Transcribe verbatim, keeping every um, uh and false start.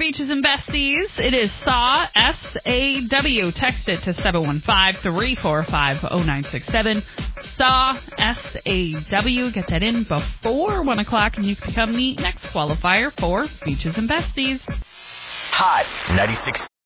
Beaches and Besties. It is S A W, S A W. Text it to seven one five, three four five, zero nine six seven. S A W, S A W. Get that in before one o'clock, and you can become the next qualifier for Beaches and Besties. Hot ninety-six.